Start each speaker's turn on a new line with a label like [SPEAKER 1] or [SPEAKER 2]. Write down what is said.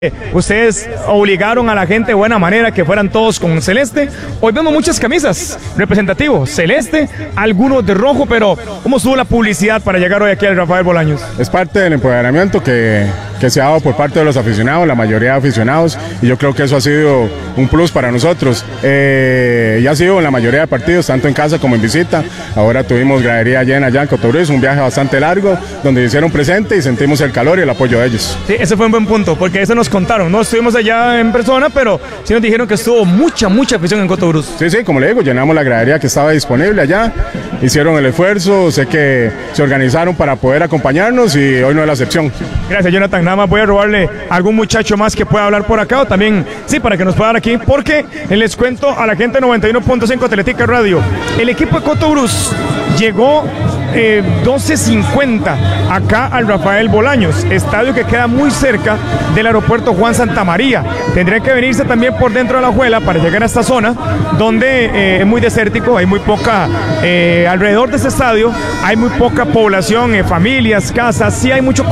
[SPEAKER 1] Ustedes obligaron a la gente de buena manera que fueran todos con celeste. Hoy vemos muchas camisas representativas, celeste, algunos de rojo, pero ¿cómo estuvo la publicidad para llegar hoy aquí al Rafael Bolaños?
[SPEAKER 2] Es parte del empoderamiento que se ha dado por parte de los aficionados, la mayoría de aficionados, y yo creo que eso ha sido un plus para nosotros. Y ha sido en la mayoría de partidos, tanto en casa como en visita. Ahora tuvimos gradería llena allá en Cotobruz, un viaje bastante largo, donde hicieron presente y sentimos el calor y el apoyo de ellos.
[SPEAKER 1] Sí, ese fue un buen punto, porque eso nos contaron. No estuvimos allá en persona, pero sí nos dijeron que estuvo mucha afición en Cotobruz.
[SPEAKER 2] Sí, como le digo, llenamos la gradería que estaba disponible allá, hicieron el esfuerzo, sé que se organizaron para poder acompañarnos y hoy no es la excepción.
[SPEAKER 1] Gracias, Jonathan. Nada más voy a robarle a algún muchacho más que pueda hablar por acá, o también, sí, para que nos pueda dar aquí, porque les cuento a la gente de 91.5 Atlética Radio, el equipo de Cotobruz llegó 12:50 acá al Rafael Bolaños, estadio que queda muy cerca del aeropuerto Juan Santamaría. Tendría que venirse también por dentro de la Alajuela para llegar a esta zona donde es muy desértico, hay muy poca, alrededor de este estadio hay muy poca población, familias, casas, sí hay mucho